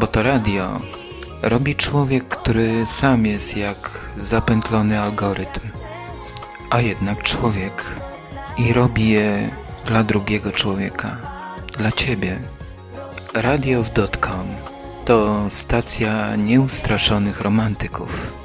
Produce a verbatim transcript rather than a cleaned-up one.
Bo to radio robi człowiek, który sam jest jak zapętlony algorytm, a jednak człowiek i robi je dla drugiego człowieka, dla ciebie. radiow kropka com to stacja nieustraszonych romantyków.